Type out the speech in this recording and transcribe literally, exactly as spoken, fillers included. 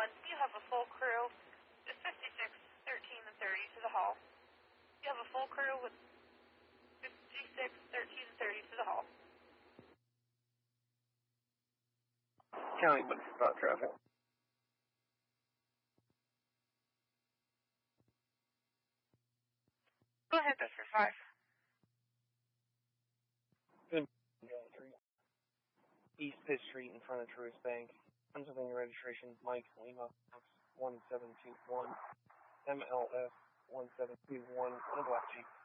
one, you have a full crew with fifty-six, thirteen, and thirty to the hall. You have a full crew with fifty-six, thirteen, and thirty to the hall. County, but stop traffic. Go ahead, Bedford five. Good. East Pitt Street in front of Truist Bank. Pennsylvania registration, Mike Lima, one seven two one, M L F one seven two one, on a black Jeep.